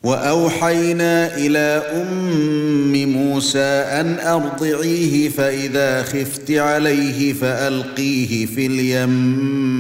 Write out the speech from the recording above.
وأوحينا إلى أم موسى أن أرضعيه فإذا خفت عليه فألقيه في اليم